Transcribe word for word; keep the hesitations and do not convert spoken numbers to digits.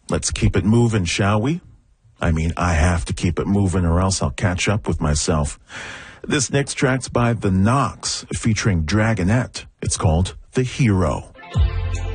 Let's keep it moving, shall we? I mean, I have to keep it moving or else I'll catch up with myself. This next track's by The Knocks, featuring Dragonette. It's called The Hero.